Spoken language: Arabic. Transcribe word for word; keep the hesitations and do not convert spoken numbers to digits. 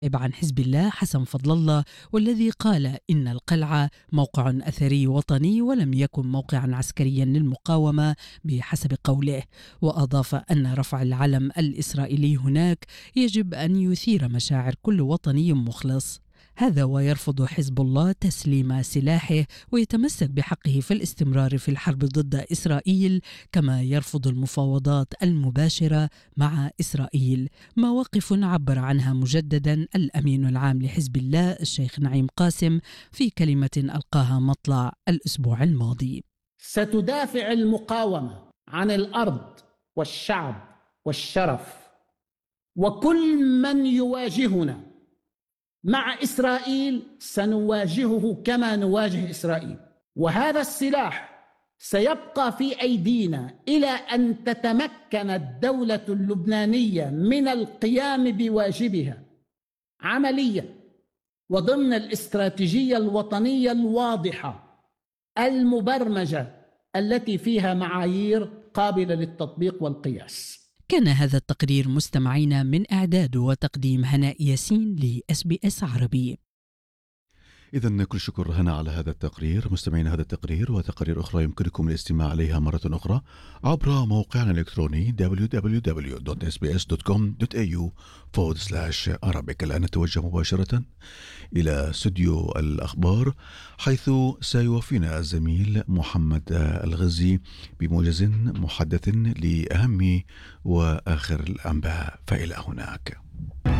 عن حزب الله حسن فضل الله، والذي قال إن القلعة موقع أثري وطني ولم يكن موقعا عسكريا للمقاومة بحسب قوله. وأضاف أن رفع العلم الإسرائيلي هناك يجب أن يثير مشاعر كل وطني مخلص. هذا ويرفض حزب الله تسليم سلاحه ويتمسك بحقه في الاستمرار في الحرب ضد إسرائيل، كما يرفض المفاوضات المباشرة مع إسرائيل، مواقف عبر عنها مجددا الأمين العام لحزب الله الشيخ نعيم قاسم في كلمة ألقاها مطلع الأسبوع الماضي. ستدافع المقاومة عن الأرض والشعب والشرف، وكل من يواجهنا مع إسرائيل سنواجهه كما نواجه إسرائيل، وهذا السلاح سيبقى في أيدينا إلى أن تتمكن الدولة اللبنانية من القيام بواجبها عمليا وضمن الاستراتيجية الوطنية الواضحة المبرمجة التي فيها معايير قابلة للتطبيق والقياس. كان هذا التقرير مستمعينا من إعداد وتقديم هناء ياسين لإس بي إس عربي. إذن كل شكر هنا على هذا التقرير. مستمعين، هذا التقرير وتقارير أخرى يمكنكم الاستماع عليها مرة أخرى عبر موقعنا الإلكتروني دبليو دبليو دبليو دوت إس بي إس دوت كوم دوت إيه يو فورورد سلاش أرابيك. الآن نتوجه مباشرة إلى استوديو الأخبار، حيث سيوفينا الزميل محمد الغزي بموجز محدث لأهم وآخر الأنباء. فإلى هناك.